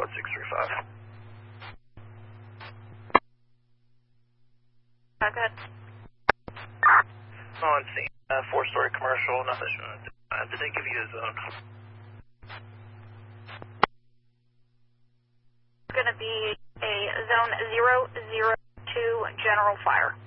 code 635. Go ahead. On scene, 4-story commercial, nothing. Did they give you a zone? It's going to be a zone 002 general fire.